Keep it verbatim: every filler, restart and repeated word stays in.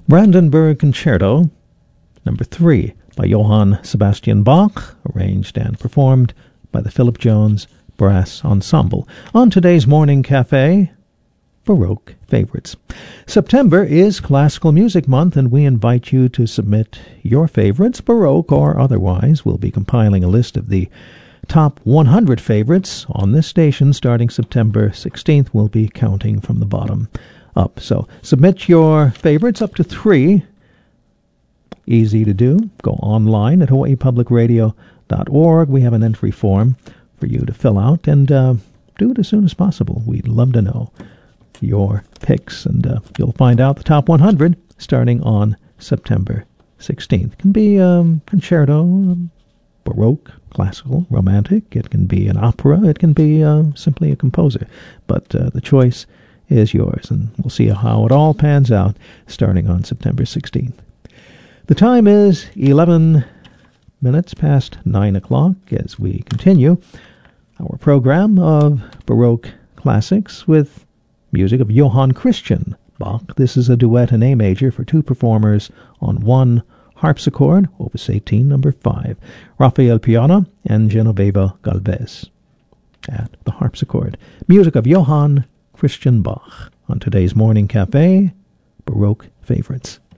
Brandenburg Concerto, number three, by Johann Sebastian Bach, arranged and performed by the Philip Jones Brass Ensemble. On today's Morning Cafe, Baroque Favorites. September is Classical Music Month, and we invite you to submit your favorites, Baroque or otherwise. We'll be compiling a list of the top one hundred favorites on this station starting September sixteenth. We'll be counting from the bottom up. So submit your favorites, up to three. Easy to do. Go online at hawaii public radio dot org. We have an entry form for you to fill out, and uh, do it as soon as possible. We'd love to know your picks, and uh, you'll find out the top one hundred starting on September sixteenth. It can be um, concerto, um, Baroque, classical, romantic. It can be an opera. It can be uh, simply a composer. But uh, the choice is yours, and we'll see how it all pans out starting on September sixteenth. The time is eleven minutes past nine o'clock as we continue our program of Baroque classics with music of Johann Christian Bach. This is a duet in A major for two performers on one harpsichord, Opus eighteen, number five. Rafael Piana and Genoveva Galvez at the harpsichord. Music of Johann Christian Bach on today's Morning Cafe, Baroque Favorites.